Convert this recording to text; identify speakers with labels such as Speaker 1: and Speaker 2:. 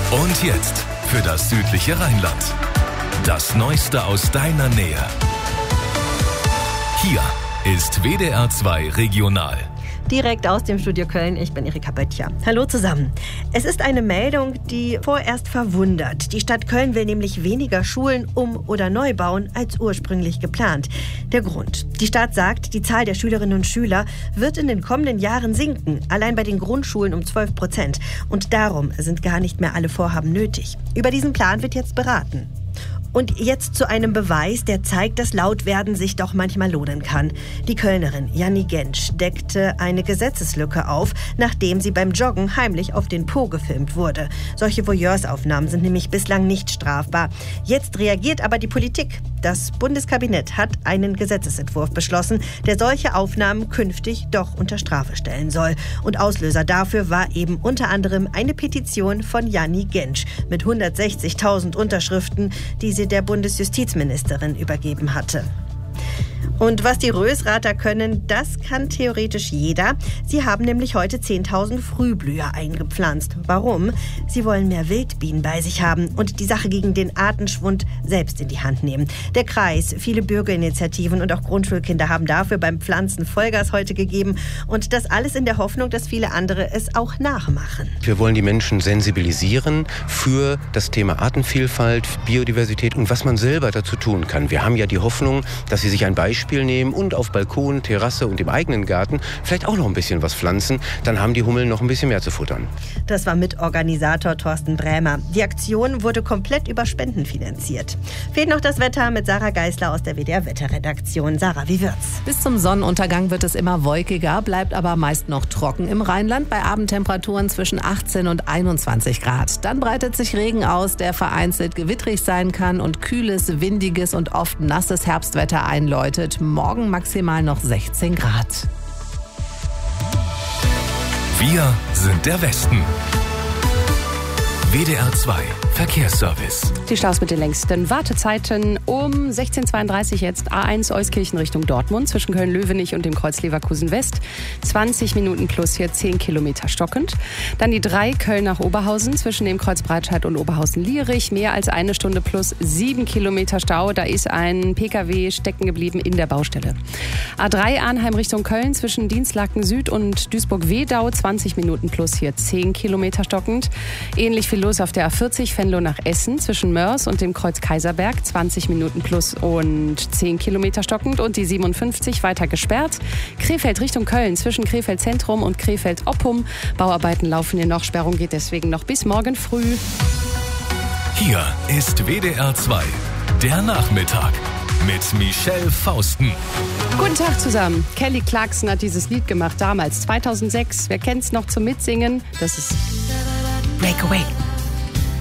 Speaker 1: Und jetzt für das südliche Rheinland. Das Neueste aus deiner Nähe. Hier ist WDR 2 Regional.
Speaker 2: Direkt aus dem Studio Köln, ich bin Erika Böttcher. Hallo zusammen. Es ist eine Meldung, die vorerst verwundert. Die Stadt Köln will nämlich weniger Schulen oder neu bauen als ursprünglich geplant. Der Grund: Die Stadt sagt, die Zahl der Schülerinnen und Schüler wird in den kommenden Jahren sinken. Allein bei den Grundschulen um 12%. Und darum sind gar nicht mehr alle Vorhaben nötig. Über diesen Plan wird jetzt beraten. Und jetzt zu einem Beweis, der zeigt, dass Lautwerden sich doch manchmal lohnen kann. Die Kölnerin Janni Gentsch deckte eine Gesetzeslücke auf, nachdem sie beim Joggen heimlich auf den Po gefilmt wurde. Solche Voyeursaufnahmen sind nämlich bislang nicht strafbar. Jetzt reagiert aber die Politik. Das Bundeskabinett hat einen Gesetzesentwurf beschlossen, der solche Aufnahmen künftig doch unter Strafe stellen soll. Und Auslöser dafür war eben unter anderem eine Petition von Janni Gentsch mit 160.000 Unterschriften, die sie der Bundesjustizministerin übergeben hatte. Und was die Rösrather können, das kann theoretisch jeder. Sie haben nämlich heute 10.000 Frühblüher eingepflanzt. Warum? Sie wollen mehr Wildbienen bei sich haben und die Sache gegen den Artenschwund selbst in die Hand nehmen. Der Kreis, viele Bürgerinitiativen und auch Grundschulkinder haben dafür beim Pflanzen Vollgas heute gegeben. Und das alles in der Hoffnung, dass viele andere es auch nachmachen.
Speaker 3: Wir wollen die Menschen sensibilisieren für das Thema Artenvielfalt, Biodiversität und was man selber dazu tun kann. Wir haben ja die Hoffnung, dass sie sich ein Beispiel nehmen und auf Balkon, Terrasse und im eigenen Garten vielleicht auch noch ein bisschen was pflanzen. Dann haben die Hummeln noch ein bisschen mehr zu futtern.
Speaker 2: Das war Mitorganisator Thorsten Brämer. Die Aktion wurde komplett über Spenden finanziert. Fehlt noch das Wetter mit Sarah Geisler aus der WDR-Wetterredaktion. Sarah, wie wird's?
Speaker 4: Bis zum Sonnenuntergang wird es immer wolkiger, bleibt aber meist noch trocken im Rheinland bei Abendtemperaturen zwischen 18 und 21 Grad. Dann breitet sich Regen aus, der vereinzelt gewittrig sein kann und kühles, windiges und oft nasses Herbstwetter einläutet. Morgen maximal noch 16 Grad.
Speaker 1: Wir sind der Westen. WDR 2 Verkehrsservice.
Speaker 5: Die Staus mit den längsten Wartezeiten um 16:32 jetzt. A1 Euskirchen Richtung Dortmund zwischen Köln-Löwenich und dem Kreuz Leverkusen West. 20 Minuten plus hier 10 Kilometer stockend. Dann die 3 Köln nach Oberhausen zwischen dem Kreuz Breitscheid und Oberhausen-Lierich. Mehr als eine Stunde plus 7 Kilometer Stau. Da ist ein PKW stecken geblieben in der Baustelle. A3 Arnheim Richtung Köln zwischen Dienstlaken Süd und Duisburg-Wedau. 20 Minuten plus hier 10 Kilometer stockend. Ähnlich viel los auf der A40 Venlo nach Essen zwischen Mörs und dem Kreuz Kaiserberg. 20 Minuten plus und 10 Kilometer stockend. Und die 57 weiter gesperrt. Krefeld Richtung Köln zwischen Krefeld Zentrum und Krefeld Oppum. Bauarbeiten laufen hier noch. Sperrung geht deswegen noch bis morgen früh.
Speaker 1: Hier ist WDR 2, der Nachmittag mit Michelle Fausten.
Speaker 5: Guten Tag zusammen. Kelly Clarkson hat dieses Lied gemacht damals, 2006. Wer kennt's noch zum Mitsingen? Das ist Breakaway.